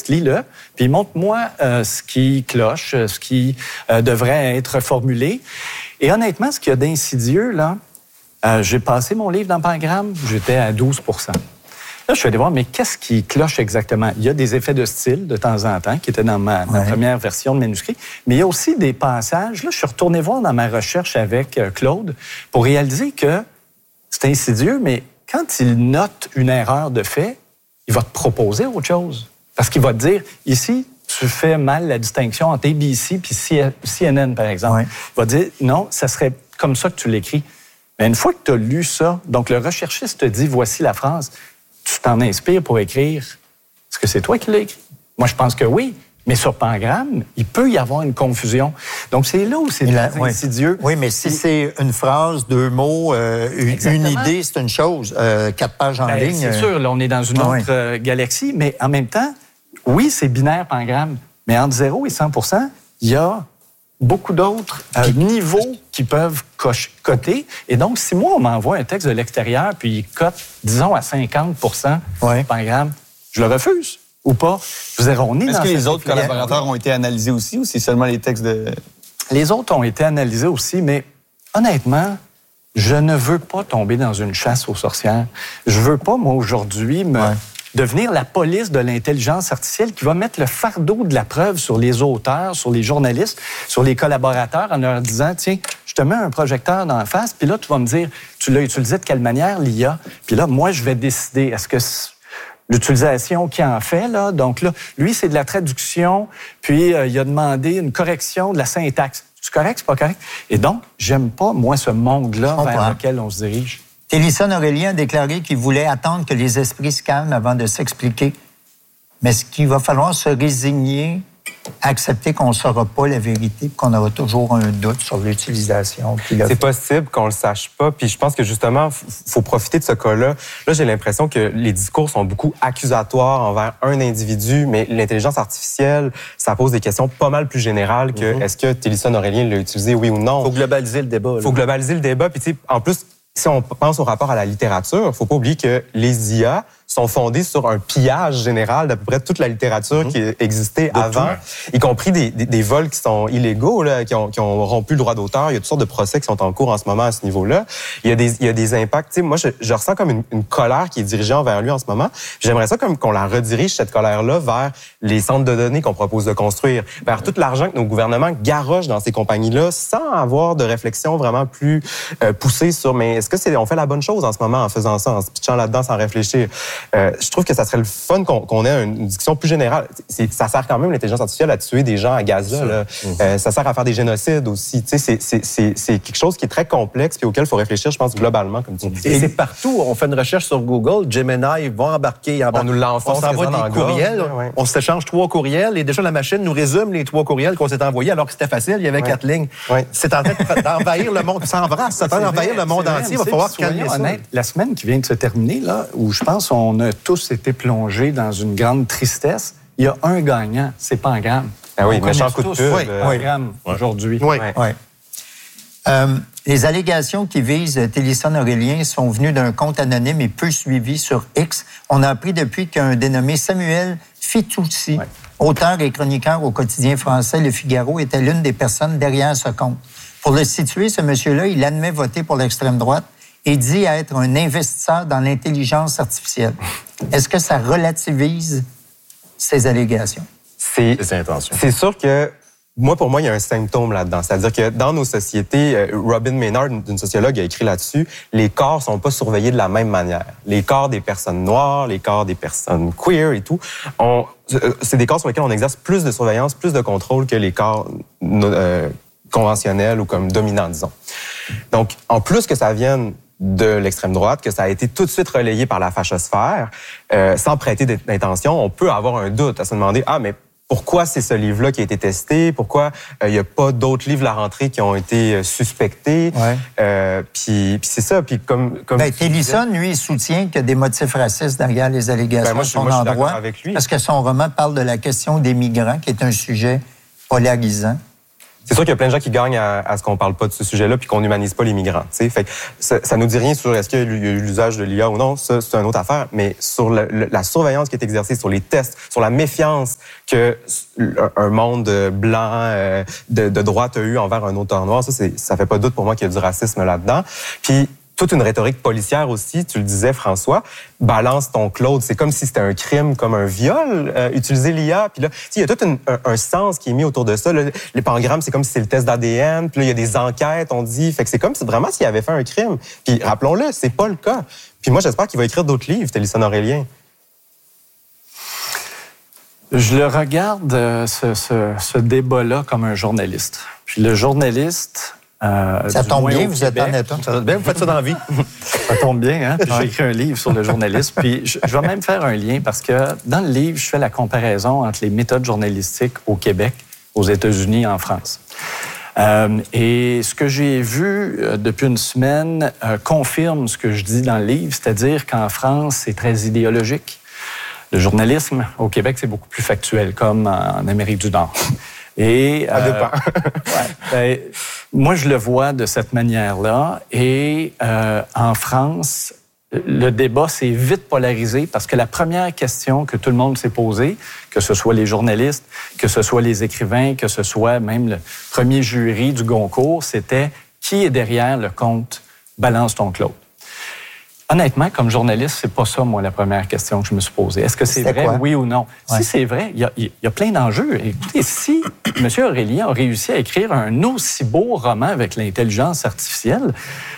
texte, lis-le, puis montre-moi ce qui cloche, ce qui devrait être formulé. Et honnêtement, ce qu'il y a d'insidieux, là, j'ai passé mon livre dans Pangramme, j'étais à 12 %. Là, je suis allé voir, mais qu'est-ce qui cloche exactement? Il y a des effets de style de temps en temps qui étaient dans ma première version de manuscrit, mais il y a aussi des passages. Là, je suis retourné voir dans ma recherche avec Claude pour réaliser que c'est insidieux, mais quand il note une erreur de fait, il va te proposer autre chose. Parce qu'il va te dire, ici, tu fais mal la distinction entre ABC puis CNN, par exemple. Il va te dire, non, ça serait comme ça que tu l'écris. Mais une fois que tu as lu ça, donc le recherchiste te dit, voici la phrase, tu t'en inspires pour écrire. Est-ce que c'est toi qui l'as écrit? Moi, je pense que oui. Mais sur Pangramme, il peut y avoir une confusion. Donc, c'est là où c'est insidieux. Oui, mais si c'est une phrase, 2 mots, une idée, c'est une chose. 4 pages en ligne. C'est sûr, là, on est dans une autre galaxie. Mais en même temps, oui, c'est binaire Pangramme. Mais entre 0 et 100 %, il y a beaucoup d'autres niveaux qui peuvent coter. Et donc, si moi, on m'envoie un texte de l'extérieur, puis il cote, disons, à 50 % Pangramme, je le refuse ou pas. Je veux dire, on est Est-ce que les autres collaborateurs ont été analysés aussi ou c'est seulement les textes de... Les autres ont été analysés aussi, mais honnêtement, je ne veux pas tomber dans une chasse aux sorcières. Je veux pas, moi, aujourd'hui, devenir la police de l'intelligence artificielle qui va mettre le fardeau de la preuve sur les auteurs, sur les journalistes, sur les collaborateurs en leur disant, tiens, je te mets un projecteur dans la face, puis là, tu vas me dire, tu l'as utilisé de quelle manière, l'IA? Puis là, moi, je vais décider, est-ce que l'utilisation qu'il en fait, là, donc là, lui, c'est de la traduction, puis il a demandé une correction de la syntaxe. C'est correct, c'est pas correct? Et donc, j'aime pas, moi, ce monde-là vers lequel on se dirige. Télisson Aurélien a déclaré qu'il voulait attendre que les esprits se calment avant de s'expliquer. Mais est-ce qu'il va falloir se résigner, accepter qu'on ne saura pas la vérité, qu'on aura toujours un doute sur l'utilisation? C'est possible qu'on le sache pas. Puis je pense que justement, faut profiter de ce cas-là. Là, j'ai l'impression que les discours sont beaucoup accusatoires envers un individu, mais l'intelligence artificielle, ça pose des questions pas mal plus générales que est-ce que Télisson Aurélien l'a utilisé, oui ou non? Faut globaliser le débat. Faut globaliser le débat. Puis tu sais, en plus, si on pense au rapport à la littérature, faut pas oublier que les IA sont fondées sur un pillage général d'à peu près toute la littérature qui existait avant, y compris des vols qui sont illégaux, là, qui ont rompu le droit d'auteur. Il y a toutes sortes de procès qui sont en cours en ce moment à ce niveau-là. Il y a des impacts. Tu sais, moi, je ressens comme une colère qui est dirigée envers lui en ce moment. J'aimerais ça comme qu'on la redirige, cette colère-là, vers les centres de données qu'on propose de construire, vers tout l'argent que nos gouvernements garochent dans ces compagnies-là, sans avoir de réflexion vraiment plus poussée sur, mais est-ce que on fait la bonne chose en ce moment en faisant ça, en se pitchant là-dedans sans réfléchir? Je trouve que ça serait le fun qu'on ait une discussion plus générale. Ça sert quand même, l'intelligence artificielle, à tuer des gens à Gaza. Là. Ça sert à faire des génocides aussi. Tu sais, c'est quelque chose qui est très complexe et auquel il faut réfléchir, je pense, globalement, comme tu dis. Et c'est partout. On fait une recherche sur Google. Gemini va embarquer. On nous l'enfonce. On s'envoie des courriels. On s'échange 3 courriels et déjà la machine nous résume les 3 courriels qu'on s'est envoyés alors que c'était facile. Il y avait 4 lignes. C'est en train d'envahir le monde. Ça embrasse. Ça tend d'envahir le monde entier. Il va falloir calmer ça. La semaine qui vient de se terminer, là, où je pense qu'on a tous été plongés dans une grande tristesse, il y a un gagnant, c'est Pangramme. Ah oui, méchant coup de pub. Pangramme aujourd'hui. Les allégations qui visent Télisson Aurélien sont venues d'un compte anonyme et peu suivi sur X. On a appris depuis qu'un dénommé Samuel Fitoussi, auteur et chroniqueur au quotidien français Le Figaro, était l'une des personnes derrière ce compte. Pour le situer, ce monsieur-là, il admet voter pour l'extrême droite et dit être un investisseur dans l'intelligence artificielle. Est-ce que ça relativise ces allégations? C'est intentions. C'est sûr que, pour moi, il y a un symptôme là-dedans. C'est-à-dire que dans nos sociétés, Robin Maynard, une sociologue, a écrit là-dessus, les corps sont pas surveillés de la même manière. Les corps des personnes noires, les corps des personnes queer et tout, c'est des corps sur lesquels on exerce plus de surveillance, plus de contrôle que les corps conventionnels ou comme dominants, disons. Donc, en plus que ça vienne de l'extrême droite, que ça a été tout de suite relayé par la fachosphère, sans prêter d'intention, on peut avoir un doute à se demander, mais pourquoi c'est ce livre-là qui a été testé? Pourquoi il n'y a pas d'autres livres à la rentrée qui ont été suspectés? Puis c'est ça. Puis comme Télisson, lui, il soutient qu'il y a des motifs racistes derrière les allégations moi, à son je suis endroit. avec lui. Parce que son roman parle de la question des migrants, qui est un sujet polarisant. C'est sûr qu'il y a plein de gens qui gagnent à ce qu'on parle pas de ce sujet-là puis qu'on n'humanise pas les migrants. T'sais. Fait que ça nous dit rien sur est-ce qu'il y a eu l'usage de l'IA ou non. Ça, c'est une autre affaire. Mais sur la surveillance qui est exercée, sur les tests, sur la méfiance que un monde blanc de droite a eu envers un auteur noir, ça fait pas doute pour moi qu'il y a du racisme là-dedans. Puis toute une rhétorique policière aussi, tu le disais, François, balance ton Claude. C'est comme si c'était un crime, comme un viol, utiliser l'IA. Puis là, il y a tout un sens qui est mis autour de ça. Là, les pangrammes, c'est comme si c'est le test d'ADN. Puis là, il y a des enquêtes, on dit. Fait que c'est comme si vraiment s'il avait fait un crime. Puis rappelons-le, c'est pas le cas. Puis moi, j'espère qu'il va écrire d'autres livres, Télésphone Aurélien. Je le regarde, ce débat-là, comme un journaliste. Puis le journaliste... ça tombe bien, vous êtes en état. Ça va bien, vous faites ça dans la vie. Ça tombe bien, hein? J'ai écrit un livre sur le journalisme. Puis je vais même faire un lien parce que dans le livre, je fais la comparaison entre les méthodes journalistiques au Québec, aux États-Unis et en France. Et ce que j'ai vu depuis une semaine confirme ce que je dis dans le livre, c'est-à-dire qu'en France, c'est très idéologique. Le journalisme au Québec, c'est beaucoup plus factuel, comme en Amérique du Nord. Et ça dépend. Moi, je le vois de cette manière-là. Et en France, le débat s'est vite polarisé parce que la première question que tout le monde s'est posée, que ce soit les journalistes, que ce soit les écrivains, que ce soit même le premier jury du Goncourt, c'était qui est derrière le compte Balance ton Claude. Honnêtement, comme journaliste, c'est pas ça, moi, la première question que je me suis posée. Est-ce que c'est vrai, oui ou non? Ouais. Si c'est vrai, il y a plein d'enjeux. Écoutez, si M. Aurélien a réussi à écrire un aussi beau roman avec l'intelligence artificielle,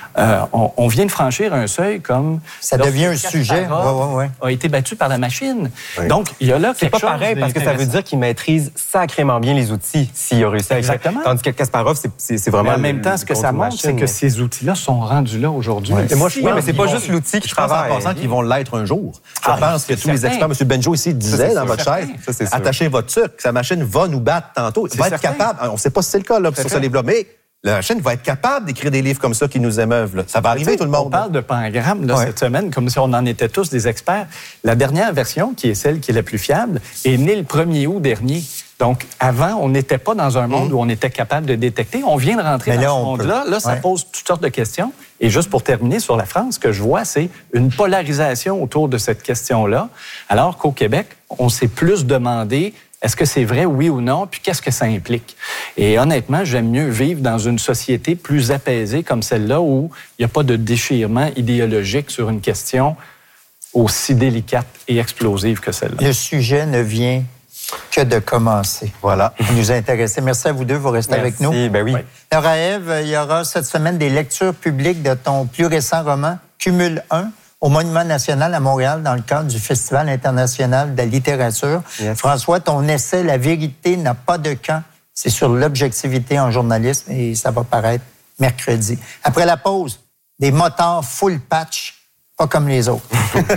on vient de franchir un seuil comme... Ça devient un sujet. A été battu par la machine. Oui. Donc, il y a là quelque chose... C'est pas pareil, parce que ça veut dire qu'il maîtrise sacrément bien les outils s'il a réussi à écrire. Exactement. Tandis que Kasparov, c'est vraiment... Mais en même temps, ce que ça montre, c'est que ces outils-là sont rendus là aujourd'hui. Oui, mais c'est pas juste l'outil qui travaille. Je pense en pensant qu'ils vont l'être un jour. Je pense que tous les experts, M. Benjo ici, disait dans votre chaise, attachez votre sucre, sa machine va nous battre tantôt. Il va être capable. On ne sait pas si c'est le cas là, sur ce livre-là, mais... La machine va être capable d'écrire des livres comme ça qui nous émeuvent. Là. Ça va arriver, tout le monde. On parle de pangrammes cette semaine, comme si on en était tous des experts. La dernière version, qui est celle qui est la plus fiable, est née le 1er août dernier. Donc, avant, on n'était pas dans un monde où on était capable de détecter. On vient de rentrer dans ce monde-là. Là, ça pose toutes sortes de questions. Et juste pour terminer sur la France, ce que je vois, c'est une polarisation autour de cette question-là, alors qu'au Québec, on s'est plus demandé... Est-ce que c'est vrai, oui ou non? Puis qu'est-ce que ça implique? Et honnêtement, j'aime mieux vivre dans une société plus apaisée comme celle-là où il n'y a pas de déchirement idéologique sur une question aussi délicate et explosive que celle-là. Le sujet ne vient que de commencer. Voilà. Vous nous intéressez. Merci à vous deux. Vous restez avec nous. Ben oui. Laura Ève, il y aura cette semaine des lectures publiques de ton plus récent roman, Cumul 1. Au Monument national à Montréal, dans le cadre du Festival international de la littérature. Yes. François, ton essai « La vérité n'a pas de camp », c'est sur l'objectivité en journalisme et ça va paraître mercredi. Après la pause, des motards full patch, pas comme les autres.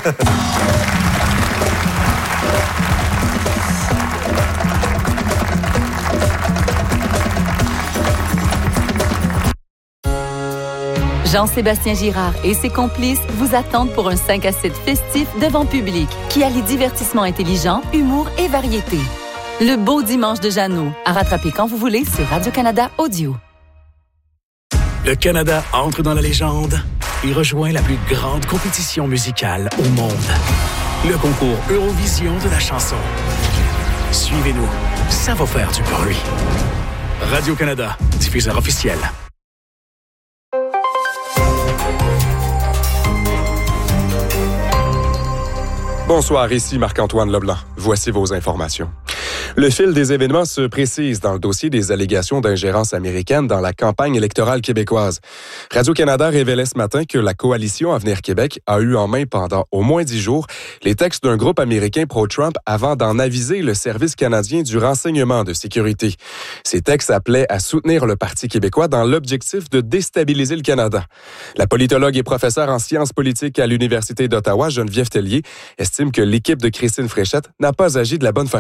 Jean-Sébastien Girard et ses complices vous attendent pour un 5 à 7 festif devant public qui allie divertissement intelligent, humour et variété. Le beau dimanche de Jeannot, à rattraper quand vous voulez sur Radio-Canada Audio. Le Canada entre dans la légende et rejoint la plus grande compétition musicale au monde. Le concours Eurovision de la chanson. Suivez-nous, ça va faire du bruit. Radio-Canada, diffuseur officiel. Bonsoir, ici Marc-Antoine Leblanc. Voici vos informations. Le fil des événements se précise dans le dossier des allégations d'ingérence américaine dans la campagne électorale québécoise. Radio-Canada révélait ce matin que la coalition Avenir Québec a eu en main pendant au moins 10 jours les textes d'un groupe américain pro-Trump avant d'en aviser le Service canadien du renseignement de sécurité. Ces textes appelaient à soutenir le Parti québécois dans l'objectif de déstabiliser le Canada. La politologue et professeure en sciences politiques à l'Université d'Ottawa, Geneviève Tellier, estime que l'équipe de Christine Fréchette n'a pas agi de la bonne façon.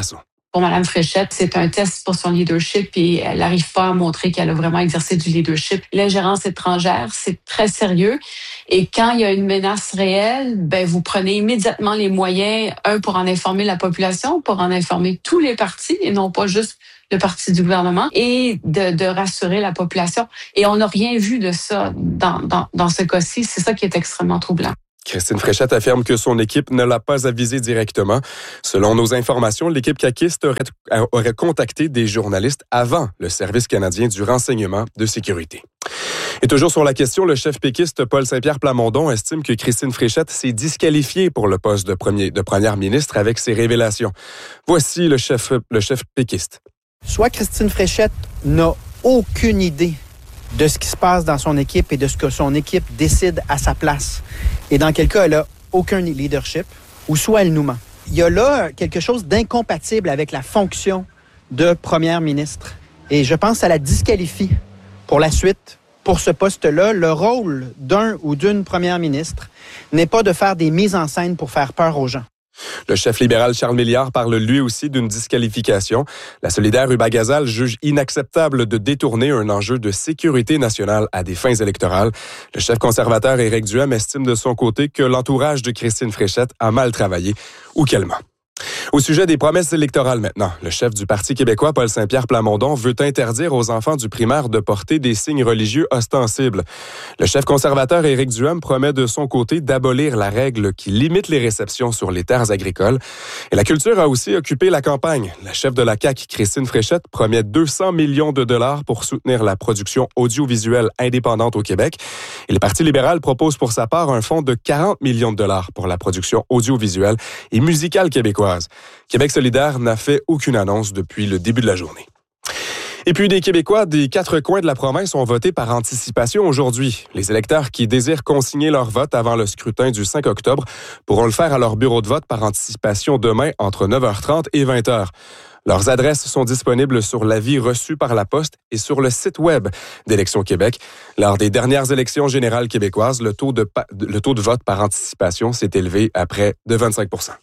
Pour Mme Fréchette, c'est un test pour son leadership et elle n'arrive pas à montrer qu'elle a vraiment exercé du leadership. L'ingérence étrangère, c'est très sérieux. Et quand il y a une menace réelle, vous prenez immédiatement les moyens, pour en informer la population, pour en informer tous les partis et non pas juste le parti du gouvernement et de rassurer la population. Et on n'a rien vu de ça dans ce cas-ci. C'est ça qui est extrêmement troublant. Christine Fréchette affirme que son équipe ne l'a pas avisé directement. Selon nos informations, l'équipe caquiste aurait contacté des journalistes avant le Service canadien du renseignement de sécurité. Et toujours sur la question, le chef péquiste Paul Saint-Pierre Plamondon estime que Christine Fréchette s'est disqualifiée pour le poste de première ministre avec ses révélations. Voici le chef péquiste. Soit Christine Fréchette n'a aucune idée de ce qui se passe dans son équipe et de ce que son équipe décide à sa place. Et dans quel cas, elle n'a aucun leadership, ou soit elle nous ment. Il y a là quelque chose d'incompatible avec la fonction de première ministre. Et je pense que ça la disqualifie pour la suite. Pour ce poste-là, le rôle d'un ou d'une première ministre n'est pas de faire des mises en scène pour faire peur aux gens. Le chef libéral Charles Milliard parle lui aussi d'une disqualification. La solidaire Hubert Gazal juge inacceptable de détourner un enjeu de sécurité nationale à des fins électorales. Le chef conservateur Éric Duhem estime de son côté que l'entourage de Christine Fréchette a mal travaillé ou qu'elle ment. Au sujet des promesses électorales maintenant, le chef du Parti québécois, Paul Saint-Pierre Plamondon, veut interdire aux enfants du primaire de porter des signes religieux ostensibles. Le chef conservateur Éric Duhem promet de son côté d'abolir la règle qui limite les réceptions sur les terres agricoles. Et la culture a aussi occupé la campagne. La chef de la CAQ, Christine Fréchette, promet 200 millions de dollars pour soutenir la production audiovisuelle indépendante au Québec. Et le Parti libéral propose pour sa part un fonds de 40 millions de dollars pour la production audiovisuelle et musicale québécoise. Québec solidaire n'a fait aucune annonce depuis le début de la journée. Et puis, des Québécois des 4 coins de la province ont voté par anticipation aujourd'hui. Les électeurs qui désirent consigner leur vote avant le scrutin du 5 octobre pourront le faire à leur bureau de vote par anticipation demain entre 9h30 et 20h. Leurs adresses sont disponibles sur l'avis reçu par la Poste et sur le site web d'Élections Québec. Lors des dernières élections générales québécoises, le taux de vote par anticipation s'est élevé à près de 25 %.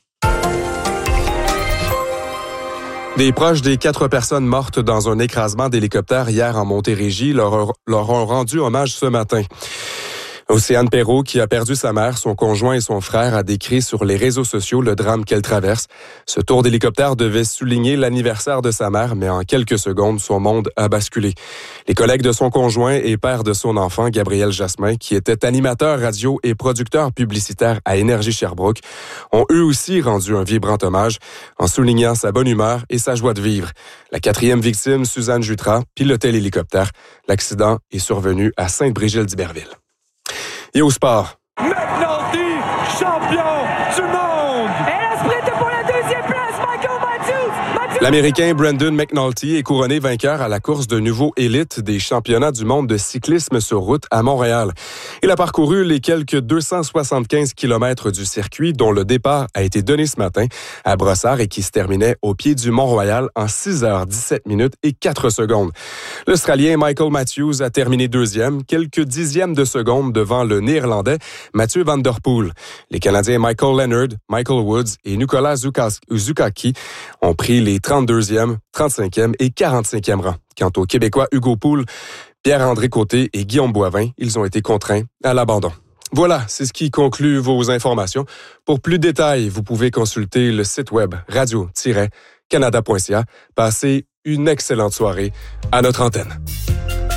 Des proches des 4 personnes mortes dans un écrasement d'hélicoptère hier en Montérégie leur ont rendu hommage ce matin. Océane Perrault, qui a perdu sa mère, son conjoint et son frère, a décrit sur les réseaux sociaux le drame qu'elle traverse. Ce tour d'hélicoptère devait souligner l'anniversaire de sa mère, mais en quelques secondes, son monde a basculé. Les collègues de son conjoint et père de son enfant, Gabriel Jasmin, qui était animateur radio et producteur publicitaire à Énergie Sherbrooke, ont eux aussi rendu un vibrant hommage en soulignant sa bonne humeur et sa joie de vivre. La 4e victime, Suzanne Jutras, pilotait l'hélicoptère. L'accident est survenu à Sainte-Brigille-d'Iberville. Et au sport. McNulty, champion du monde! Et la sprint pour la 2e place, Michael Matthews! L'Américain Brandon McNulty est couronné vainqueur à la course de nouveau élite des championnats du monde de cyclisme sur route à Montréal. Il a parcouru les quelques 275 kilomètres du circuit dont le départ a été donné ce matin à Brossard et qui se terminait au pied du Mont-Royal en 6h17 minutes et 4 secondes. L'Australien Michael Matthews a terminé 2e, quelques dixièmes de seconde devant le Néerlandais Mathieu Van Der Poel. Les Canadiens Michael Leonard, Michael Woods et Nicolas Zukaki ont pris les 32e, 35e et 45e rangs. Quant aux Québécois Hugo Poul, Pierre-André Côté et Guillaume Boivin, ils ont été contraints à l'abandon. Voilà, c'est ce qui conclut vos informations. Pour plus de détails, vous pouvez consulter le site web radio-canada.ca. Passez une excellente soirée à notre antenne.